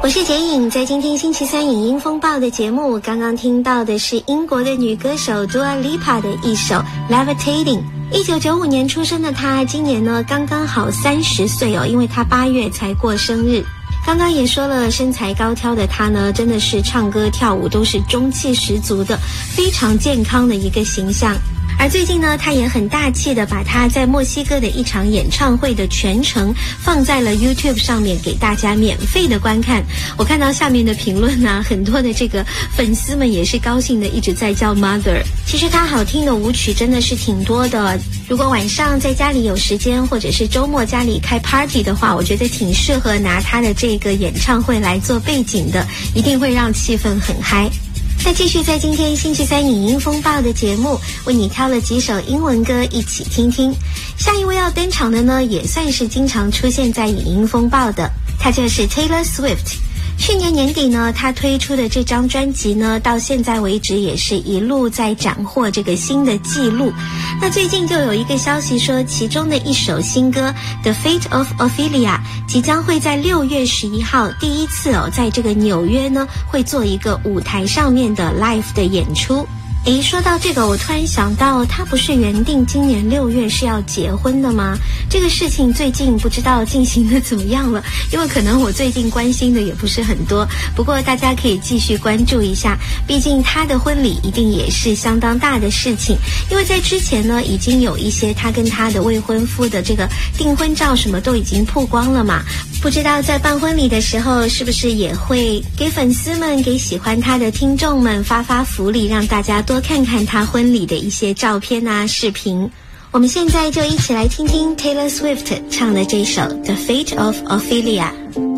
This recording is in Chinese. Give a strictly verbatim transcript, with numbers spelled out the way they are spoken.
我是简颖，在今天星期三影音风暴的节目，刚刚听到的是英国的女歌手 Dua Lipa 的一首 Levitating。一九九五年出生的她，今年呢刚刚好三十岁哦，因为她八月才过生日。刚刚也说了，身材高挑的她呢，真的是唱歌跳舞都是中气十足的，非常健康的一个形象。而最近呢，他也很大气的把他在墨西哥的一场演唱会的全程放在了 YouTube 上面给大家免费的观看。我看到下面的评论啊，很多的这个粉丝们也是高兴的一直在叫 Mother。 其实他好听的舞曲真的是挺多的，如果晚上在家里有时间，或者是周末家里开 party 的话，我觉得挺适合拿他的这个演唱会来做背景的，一定会让气氛很嗨。那继续在今天星期三影音风暴的节目，为你挑了几首英文歌一起听听。下一位要登场的呢，也算是经常出现在影音风暴的，他就是 Taylor Swift。去年年底呢，他推出的这张专辑呢，到现在为止也是一路在斩获这个新的纪录。那最近就有一个消息说，其中的一首新歌 The Fate of Ophelia 即将会在六月十一号第一次哦，在这个纽约呢，会做一个舞台上面的 live 的演出。诶，说到这个，我突然想到，他不是原定今年六月是要结婚的吗？这个事情最近不知道进行的怎么样了，因为可能我最近关心的也不是很多，不过大家可以继续关注一下，毕竟他的婚礼一定也是相当大的事情，因为在之前呢，已经有一些他跟他的未婚夫的这个订婚照什么都已经曝光了嘛，不知道在办婚礼的时候，是不是也会给粉丝们、给喜欢他的听众们发发福利，让大家多看看他婚礼的一些照片啊、视频。我们现在就一起来听听 Taylor Swift 唱的这首 The Fate of Ophelia。